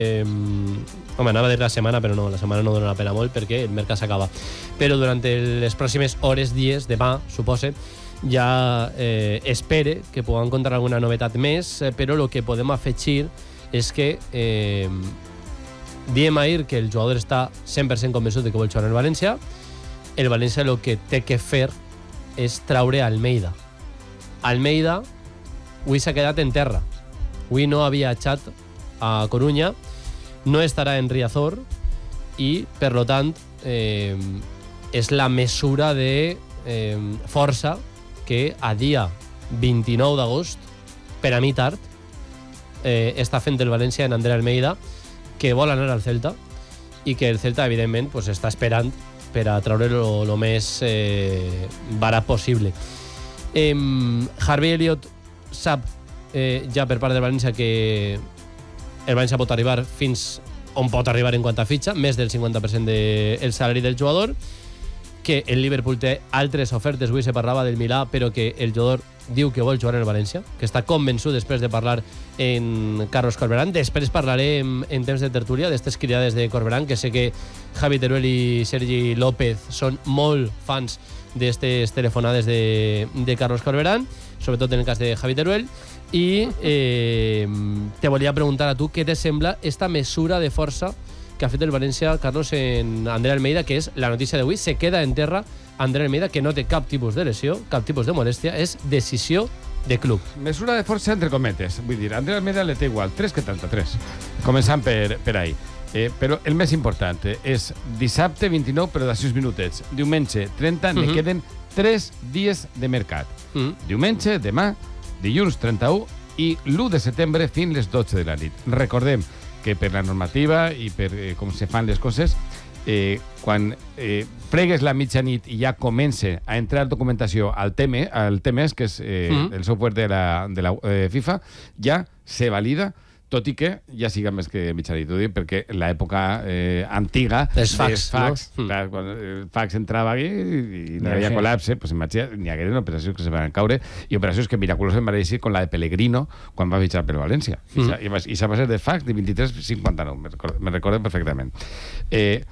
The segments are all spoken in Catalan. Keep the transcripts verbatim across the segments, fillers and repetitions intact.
Eh, home, anava a dir la setmana, però no, la setmana no dona la pena molt perquè el mercat s'acaba. Però durant les pròximes hores, dies, demà, supose, ja eh, espere que puguem contar alguna novetat més, eh, però el que podem afegir és que eh, diem ahir que el jugador està cent per cent convençut de que vol jugar en el València. El València el que té que fer és traure Almeida. Almeida avui s'ha quedat en terra. Avui no ha viatjat a Coruña, no estarà en Riazor i, per lo tant, eh, és la mesura de eh, força que a dia vint-i-nou d'agost, per a mi tard, eh, està fent el València en Ander Almeida, que vol anar al Celta i que el Celta, evidentment, pues, està esperant per a treure-lo el més eh, barat possible. Eh, Harvey Elliott sap eh, ja per part del València que el València pot arribar fins on pot arribar en quant a fitxa, més del cinquanta per cent del salari del jugador, que el Liverpool té altres ofertes, avui se parlava del Milà, però que el jugador diu que vol jugar en el València, que està convençut després de parlar en Carlos Corberán. Després parlarem en temps de tertúlia d'aquestes cridades de Corberán, que sé que Javi Teruel i Sergi López són molt fans d'aquestes telefonades de, de Carlos Corberán, sobretot en el cas de Javi Teruel. I eh, te volia preguntar a tu què te sembla esta mesura de força que ha fet el València, Carlos, en Ander Almeida, que és la notícia d'avui. Se queda en terra Ander Almeida, que no té cap tipus de lesió, cap tipus de molèstia, és decisió de club. Mesura de força entre cometes. Vull dir, Ander Almeida le té igual tres que setanta-tres. Començant per, per ahí. Eh, però el més important és dissabte vint-i-nou, però de sis minutets. Diumenge trenta, uh-huh. ne queden tres dies de mercat. Uh-huh. Diumenge, demà, dilluns trenta-u i l'u de setembre fins les dotze de la nit. Recordem que per la normativa i per eh, com se fan les coses, eh, quan eh, pregues la mitjanit i ja comença a entrar documentació al T M E, al T M E S, que és eh, mm-hmm. el software de la, de la eh, FIFA, ja se valida, tot i que ja siga més que mitjanit. Ho dic perquè l'època eh, antiga és fax, fax, no? clar, quan el fax entrava aquí i no hi havia col·lapse, pues imagina, n'hi hagueren operacions que se van caure i operacions que miraculosament van eixir con la de Pellegrino quan va fitxar per València. Mm. I això va ser de fax de vint-i-tres cinquanta-nou, me recordo, me recordo perfectament. Eh,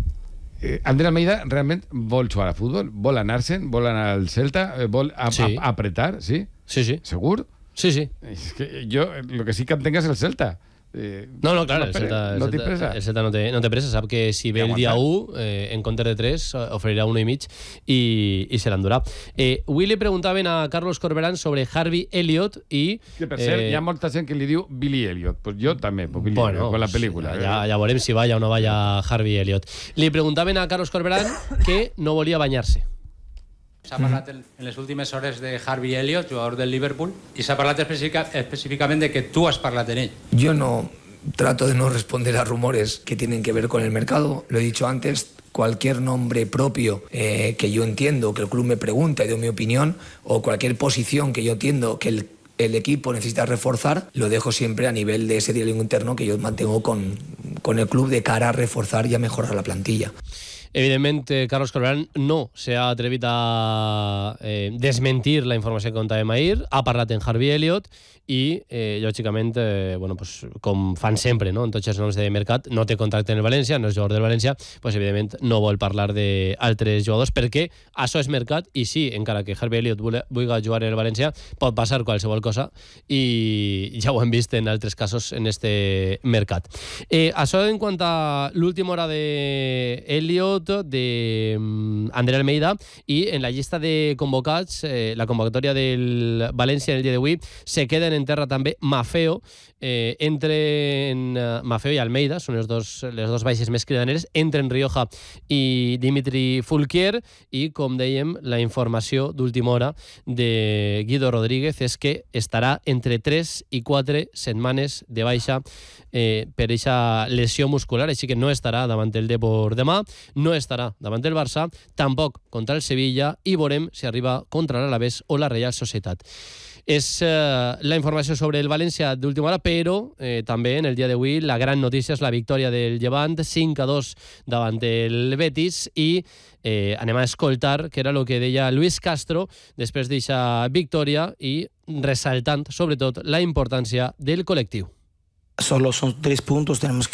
eh, Ander Almeida realment vol jugar a futbol, vol anar-se'n, vol anar al Celta, eh, vol a, sí. a, apretar, sí? Sí, sí. Segur? Sí, sí. Es que yo, lo que sí que entenc és el Celta. Eh, no, no, clar, no, el Celta, no el té pressa. El Celta no té, no té pressa, sap que si ve el dia u, eh, en compte de tres, oferirà un i mig i, i se l'endurà. Eh, avui li preguntaven a Carlos Corberán sobre Harvey Elliott i... Que per cert, eh, hi ha molta gent que li diu Billy Elliot. Pues jo també, pues Billy bueno, Elliot, con la pel·lícula. Ja, ja veurem si vaya o no vaya Harvey Elliott. Li preguntaven a Carlos Corberán que no volia banyar-se. S'ha parlat en, en les últimes hores de Harvey Elliott, jugador del Liverpool, i s'ha parlat específica, específicament de que tu has parlat en ell. Yo no trato de no responder a rumores que tienen que ver con el mercado. Lo he dicho antes, cualquier nombre propio eh, que yo entiendo, que el club me pregunta y doy mi opinión, o cualquier posición que yo entiendo que el, el equipo necesita reforzar, lo dejo siempre a nivel de ese diálogo interno que yo mantengo con, con el club de cara a reforzar y a mejorar la plantilla. Evidentment, Carlos Corberán no s'ha atrevit a eh, desmentir la informació que contàvem ahir, ha parlat en Harvey Elliott i, eh, lògicament, eh, bueno, pues, com fan sempre, no? En tots els noms de mercat, no té contracte en el València, no és jugador del València, pues, evidentment no vol parlar d'altres jugadors perquè això és mercat i sí, encara que Harvey Elliott vulgui jugar en el València, pot passar qualsevol cosa i ja ho hem vist en altres casos en este mercat. Eh, això en quant a l'última hora de Elliott, de um, Ander Almeida, i en la llista de convocats, eh, la convocatòria del València en el dia d'avui, se queden en terra també Maffeo, eh, entren uh, Maffeo i Almeida, són les dos, les dos baixes més cridaneres, entren Rioja i Dimitri Fulquier, i com dèiem, la informació d'última hora de Guido Rodríguez és que estarà entre tres i quatre setmanes de baixa eh, per aquesta lesió muscular, així que no estarà davant el Depor demà, no estarà davant del Barça, tampoc contra el Sevilla, i veurem si arriba contra l'Alavés o la Real Societat. És eh, la informació sobre el València d'última hora, però eh, també en el dia d'avui la gran notícia és la victòria del Llevant, cinc a dos davant el Betis, i eh, anem a escoltar què era el que deia Luis Castro després d'aquesta victòria i ressaltant sobretot la importància del col·lectiu. Solo son tres puntos, tenemos que